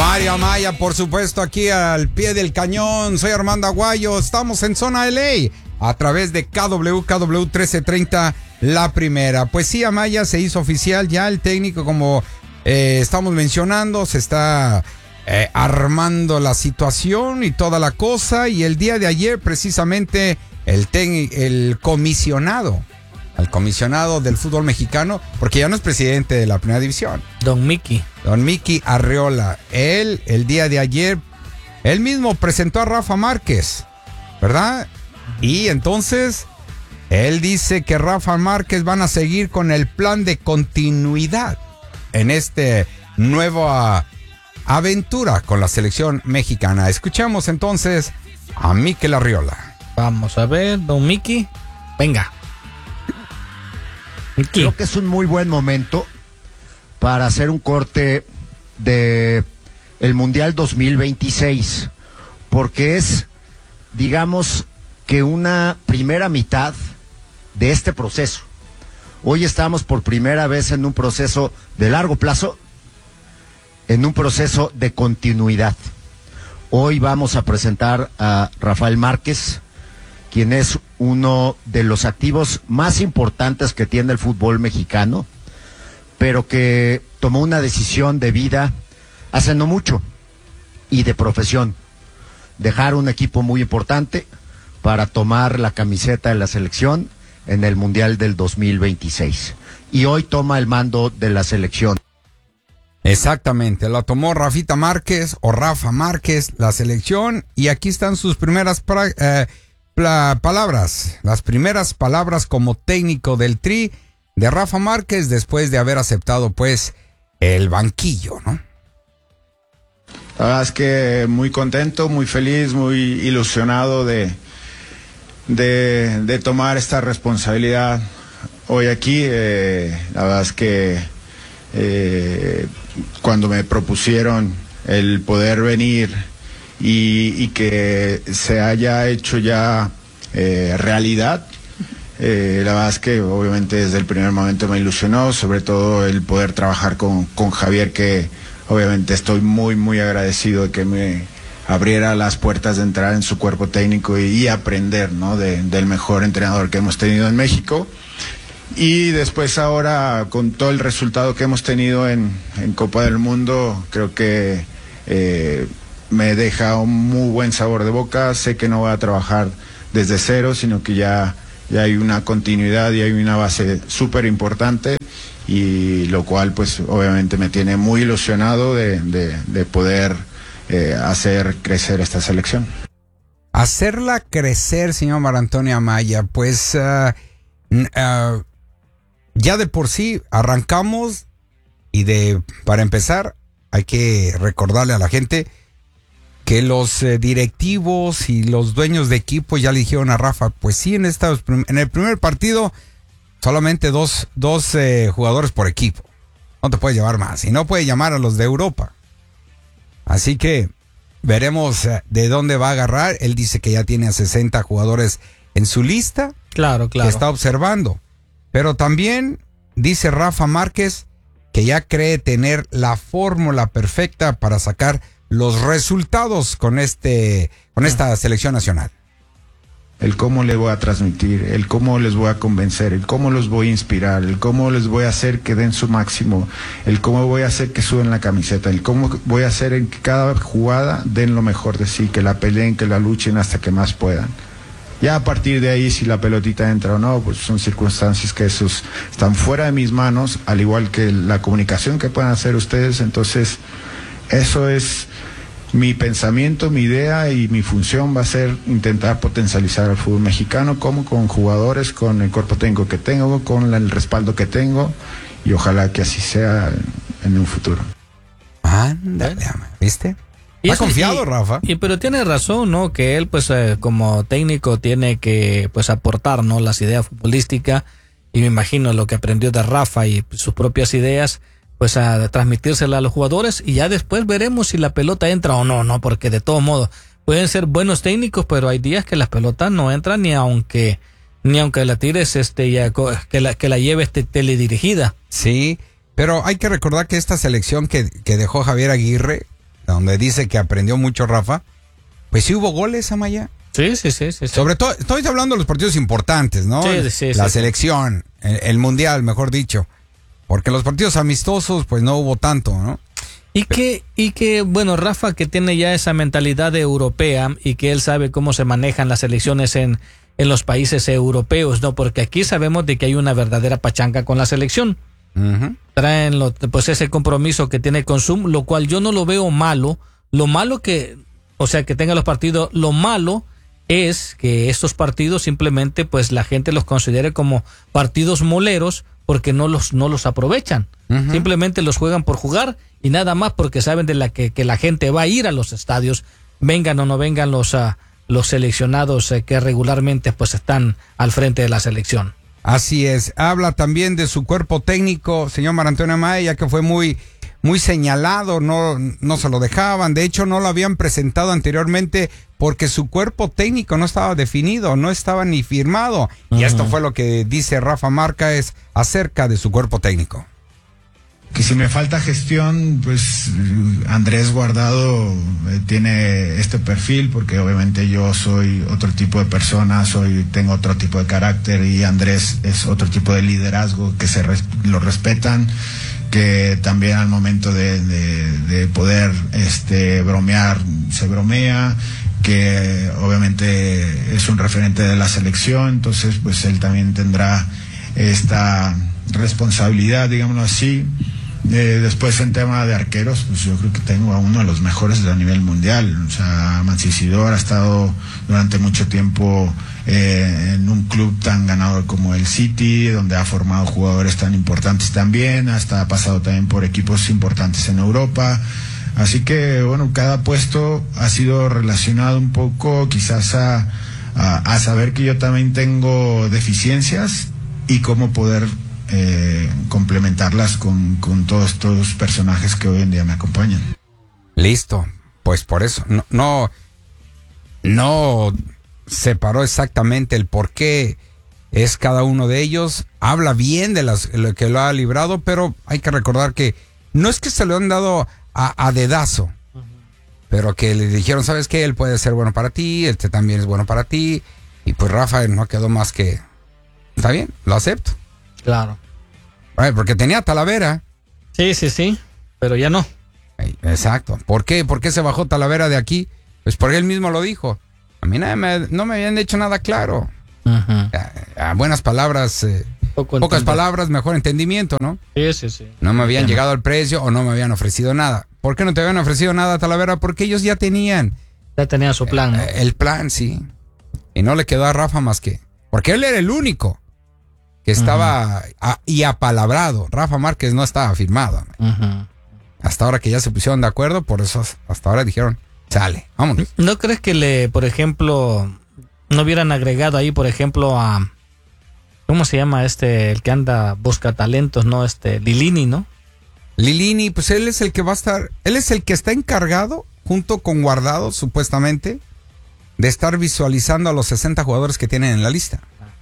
Mario Amaya, por supuesto, aquí al pie del cañón. Soy Armando Aguayo. Estamos en Zona LA a través de KW 1330, la primera. Pues sí, Amaya, se hizo oficial ya el técnico, como estamos mencionando. Se está armando la situación y toda la cosa. Y el día de ayer, precisamente, el comisionado del fútbol mexicano, porque ya no es presidente de la primera división. Don Mickey Arriola. Él, el día de ayer, él mismo presentó a Rafa Márquez, ¿verdad? Y entonces, él dice que Rafa Márquez van a seguir con el plan de continuidad en este nueva aventura con la selección mexicana. Escuchamos entonces a Mikel Arriola. Vamos a ver, don Mickey, venga. Creo que es un muy buen momento para hacer un corte de el Mundial 2026, porque es, digamos, que una primera mitad de este proceso. Hoy estamos por primera vez en un proceso de largo plazo, en un proceso de continuidad. Hoy vamos a presentar a Rafael Márquez, quien es uno de los activos más importantes que tiene el fútbol mexicano, pero que tomó una decisión de vida hace no mucho y de profesión, dejar un equipo muy importante para tomar la camiseta de la selección en el Mundial del 2026. Y hoy toma el mando de la selección. Exactamente, la tomó Rafa Márquez, la selección, y aquí están sus primeras palabras, las primeras palabras como técnico del Tri de Rafa Márquez después de haber aceptado pues el banquillo, ¿no? La verdad es que muy contento, muy feliz, muy ilusionado de tomar esta responsabilidad hoy aquí. La verdad es que cuando me propusieron el poder venir y que se haya hecho ya realidad, la verdad es que obviamente desde el primer momento me ilusionó, sobre todo el poder trabajar con Javier, que obviamente estoy muy muy agradecido de que me abriera las puertas de entrar en su cuerpo técnico y aprender, ¿no?, del mejor entrenador que hemos tenido en México. Y después ahora, con todo el resultado que hemos tenido en Copa del Mundo, creo que me deja un muy buen sabor de boca. Sé que no voy a trabajar desde cero, sino que ya hay una continuidad y hay una base súper importante, y lo cual pues obviamente me tiene muy ilusionado de poder hacer crecer esta selección. Hacerla crecer, señor Marantonio Amaya, pues ya de por sí arrancamos, y para empezar hay que recordarle a la gente que los directivos y los dueños de equipo ya le dijeron a Rafa, pues sí, en el primer partido solamente dos jugadores por equipo, no te puedes llevar más, y no puede llamar a los de Europa, así que veremos de dónde va a agarrar. Él dice que ya tiene a 60 jugadores en su lista, claro, que está observando, pero también dice Rafa Márquez que ya cree tener la fórmula perfecta para sacar los resultados con esta selección nacional. El cómo le voy a transmitir, el cómo les voy a convencer, el cómo los voy a inspirar, el cómo les voy a hacer que den su máximo, el cómo voy a hacer que suben la camiseta, el cómo voy a hacer en que cada jugada den lo mejor de sí, que la peleen, que la luchen hasta que más puedan. Ya a partir de ahí, si la pelotita entra o no, pues son circunstancias que esos están fuera de mis manos, al igual que la comunicación que puedan hacer ustedes. Entonces, eso es mi pensamiento, mi idea, y mi función va a ser intentar potencializar al fútbol mexicano, como con jugadores, con el cuerpo técnico que tengo, con el respaldo que tengo, y ojalá que así sea en un futuro. Ándale, ¿viste? ¿Está confiado, Rafa? Pero tiene razón, ¿no? Que él, pues, como técnico tiene que, pues, aportar, ¿no?, las ideas futbolísticas, y me imagino lo que aprendió de Rafa y sus propias ideas, pues, a transmitírselas a los jugadores, y ya después veremos si la pelota entra o no, porque de todos modos pueden ser buenos técnicos, pero hay días que las pelotas no entran ni aunque la tires, que la lleve teledirigida. Sí, pero hay que recordar que esta selección que dejó Javier Aguirre, donde dice que aprendió mucho Rafa, pues sí hubo goles, Amaya. Sí. Sobre todo, estoy hablando de los partidos importantes, ¿no? Sí. La selección, el mundial, mejor dicho. Porque los partidos amistosos, pues no hubo tanto, ¿no? Y que, bueno, Rafa, que tiene ya esa mentalidad europea y que él sabe cómo se manejan las elecciones en los países europeos, ¿no? Porque aquí sabemos de que hay una verdadera pachanga con la selección. Uh-huh. Traen pues ese compromiso que tiene con Zoom, lo cual yo no lo veo malo. Lo malo que tenga los partidos, lo malo es que estos partidos simplemente pues la gente los considere como partidos moleros porque no los aprovechan. Uh-huh. Simplemente los juegan por jugar y nada más porque saben de que la gente va a ir a los estadios, vengan o no vengan los seleccionados que regularmente pues están al frente de la selección. Así es. Habla también de su cuerpo técnico, señor Marantonio Amaya, que fue muy señalado, no se lo dejaban, de hecho no lo habían presentado anteriormente porque su cuerpo técnico no estaba definido, no estaba ni firmado. Uh-huh. Y esto fue lo que dice Rafa Márquez acerca de su cuerpo técnico. Que si me falta gestión, pues Andrés Guardado tiene este perfil, porque obviamente yo soy otro tipo de persona, tengo otro tipo de carácter, y Andrés es otro tipo de liderazgo que lo respetan, que también al momento de poder bromear, se bromea, que obviamente es un referente de la selección, entonces pues él también tendrá esta responsabilidad, digámoslo así. Después en tema de arqueros, pues yo creo que tengo a uno de los mejores a nivel mundial. O sea, Mancisidor ha estado durante mucho tiempo en un club tan ganador como el City, donde ha formado jugadores tan importantes también, hasta ha pasado también por equipos importantes en Europa. Así que bueno, cada puesto ha sido relacionado un poco quizás a saber que yo también tengo deficiencias y cómo poder complementarlas con todos estos personajes que hoy en día me acompañan. Listo, pues por eso no separó exactamente el por qué es cada uno de ellos. Habla bien de lo que lo ha librado, pero hay que recordar que no es que se lo han dado a dedazo, uh-huh, pero que le dijeron, ¿sabes qué? Él puede ser bueno para ti, también es bueno para ti, y pues Rafa no quedó más que, está bien, lo acepto. Claro. Porque tenía a Talavera. Sí, pero ya no. Exacto. ¿Por qué? ¿Por qué se bajó Talavera de aquí? Pues porque él mismo lo dijo. A mí no me habían hecho nada claro. Uh-huh. A buenas palabras, pocas palabras, mejor entendimiento, ¿no? Sí. No me habían llegado al precio o no me habían ofrecido nada. ¿Por qué no te habían ofrecido nada, Talavera? Porque ellos ya tenían. Ya tenían su plan, ¿no? El plan, sí. Y no le quedó a Rafa más que... Porque él era el único que estaba y apalabrado. Rafa Márquez no estaba firmado. Uh-huh. Hasta ahora que ya se pusieron de acuerdo, por eso hasta ahora dijeron, sale, vámonos. ¿No crees que por ejemplo, no hubieran agregado ahí, por ejemplo, a... ¿Cómo se llama el que anda, busca talentos, no? Lilini, ¿no? Lilini, pues él es el que va a estar... Él es el que está encargado, junto con Guardado, supuestamente, de estar visualizando a los 60 jugadores que tienen en la lista.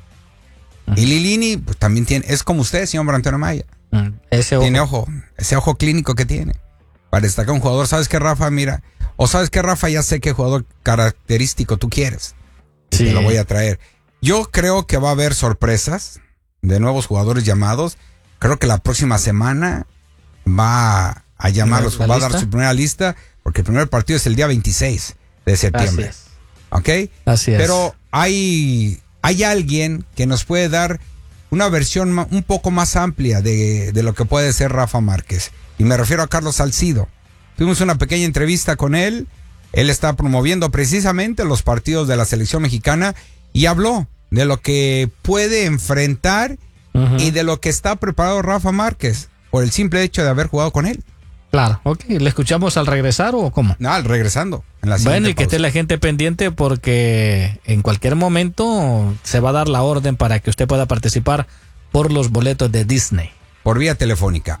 Y Lilini pues, también es como usted, señor Marantonio Amaya. Tiene ese ojo clínico que tiene para destacar un jugador. ¿Sabes qué, Rafa? Mira, o sabes qué, Rafa, ya sé qué jugador característico tú quieres. Sí. Te lo voy a traer. Yo creo que va a haber sorpresas de nuevos jugadores llamados. Creo que la próxima semana va a llamarlos, va a dar su primera lista, porque el primer partido es el día 26 de septiembre. Así es. ¿Ok? Así es. Pero hay alguien que nos puede dar una versión un poco más amplia de lo que puede ser Rafa Márquez. Y me refiero a Carlos Salcido. Tuvimos una pequeña entrevista con él. Él está promoviendo precisamente los partidos de la selección mexicana y habló de lo que puede enfrentar, uh-huh, y de lo que está preparado Rafa Márquez por el simple hecho de haber jugado con él. Claro, ok. ¿Le escuchamos al regresar o cómo? No, regresando. Bueno, y que esté la gente pendiente porque en cualquier momento se va a dar la orden para que usted pueda participar por los boletos de Disney. Por vía telefónica.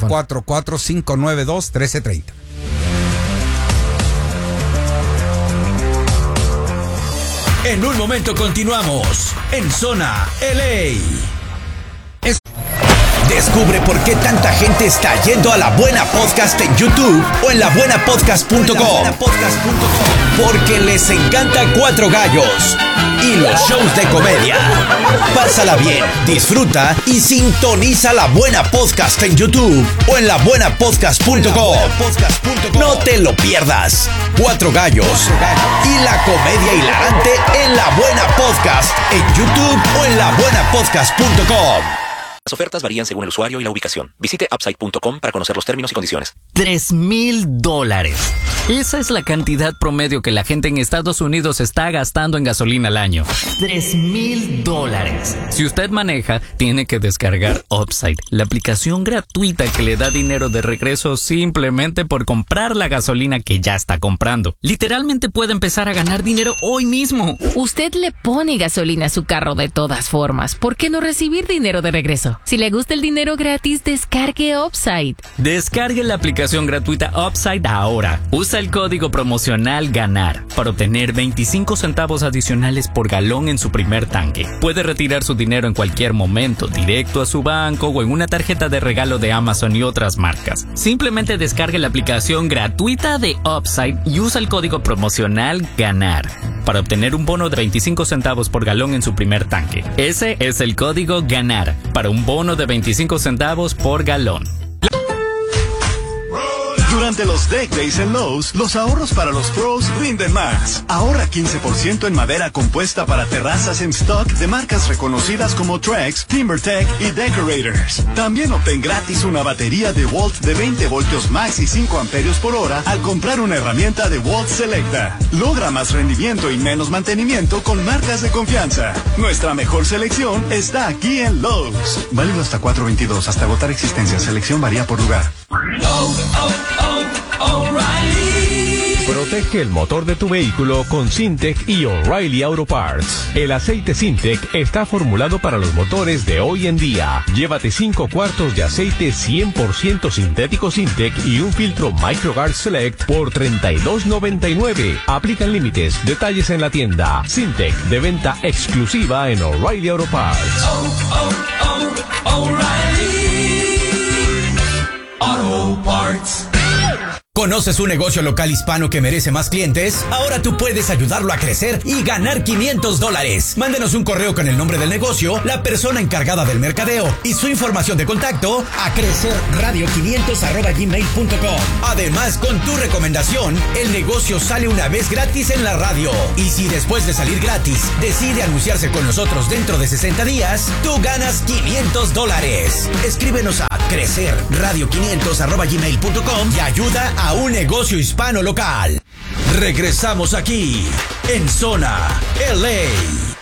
844-592-1330. En un momento continuamos en Zona LA. Descubre por qué tanta gente está yendo a La Buena Podcast en YouTube o en labuenapodcast.com. Porque les encanta Cuatro Gallos y los shows de comedia. Pásala bien, disfruta y sintoniza La Buena Podcast en YouTube o en labuenapodcast.com. No te lo pierdas. Cuatro Gallos y la comedia hilarante en La Buena Podcast en YouTube o en labuenapodcast.com. Las ofertas varían según el usuario y la ubicación. Visite upside.com para conocer los términos y condiciones. $3,000. Esa es la cantidad promedio que la gente en Estados Unidos está gastando en gasolina al año. $3,000. Si usted maneja, tiene que descargar Upside, la aplicación gratuita que le da dinero de regreso simplemente por comprar la gasolina que ya está comprando. Literalmente puede empezar a ganar dinero hoy mismo. Usted le pone gasolina a su carro de todas formas. ¿Por qué no recibir dinero de regreso? Si le gusta el dinero gratis, descargue Upside. Descargue la aplicación gratuita Upside ahora. Usa el código promocional GANAR para obtener 25 centavos adicionales por galón en su primer tanque. Puede retirar su dinero en cualquier momento, directo a su banco o en una tarjeta de regalo de Amazon y otras marcas. Simplemente descargue la aplicación gratuita de Upside y usa el código promocional GANAR para obtener un bono de 25 centavos por galón en su primer tanque. Ese es el código GANAR para un bono de 25 centavos por galón. Durante los Deck Days en Lowe's, los ahorros para los pros rinden más. Ahorra 15% en madera compuesta para terrazas en stock de marcas reconocidas como Trex, TimberTech y Decorators. También obtén gratis una batería DeWalt de 20 voltios max y 5 amperios por hora al comprar una herramienta DeWalt Selecta. Logra más rendimiento y menos mantenimiento con marcas de confianza. Nuestra mejor selección está aquí en Lowe's. Válido hasta 4/22, hasta agotar existencia. Selección varía por lugar. Protege el motor de tu vehículo con Syntec y O'Reilly Auto Parts. El aceite Syntec está formulado para los motores de hoy en día. Llévate 5 cuartos de aceite 100% sintético Syntec y un filtro MicroGuard Select por $32.99. Aplican límites. Detalles en la tienda. Syntec, de venta exclusiva en O'Reilly Auto Parts. O'Reilly Auto Parts. ¿Conoces un negocio local hispano que merece más clientes? Ahora tú puedes ayudarlo a crecer y ganar $500. Mándenos un correo con el nombre del negocio, la persona encargada del mercadeo y su información de contacto a crecerradio500@gmail.com. Además, con tu recomendación, el negocio sale una vez gratis en la radio. Y si después de salir gratis decide anunciarse con nosotros dentro de 60 días, tú ganas $500. Escríbenos a crecerradio500@gmail.com y ayuda a un negocio hispano local. Regresamos aquí en Zona LA.